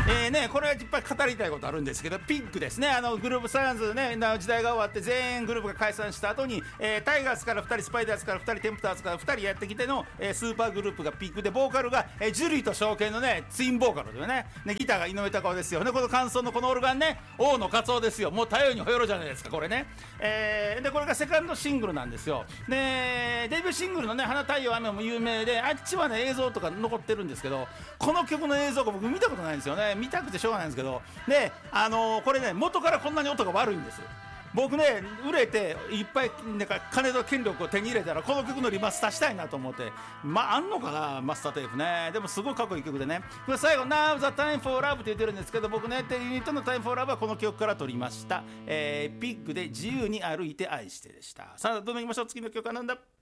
これはいっぱい語りたいことあるんですけど、ピッグですね、グループサイエンスね、時代が終わって全員グループが解散した後に、タイガースから2人、スパイダースから2人、テンプターズから2人やってきての、スーパーグループがピッグで、ボーカルが、ジュリーと証券のねツインボーカルでね、ギターが井上隆夫ですよね。この感想のこのオルガンね、大野勝夫ですよ。もう太陽にほよろじゃないですかこれね。でこれがセカンドシングルなんですよ。でデビューシングルのね、花太陽雨も有名で、あっちはね映像とか残ってるんですけど、この曲の映像が僕見たことないんですよね。見たくてしょうがないんですけど、でこれね、元からこんなに音が悪いんです。僕ね、売れていっぱいなんか金と権力を手に入れたら、この曲のリマスターしたいなと思って、あんのかなマスターテープね。でもすごいかっこいい曲でね、これ最後 Now the time for love って言ってるんですけど、僕ねユニットの Time for love はこの曲から取りました。ピッグで自由に歩いて愛してでした。さあどんどんいきましょう。次の曲はなんだ。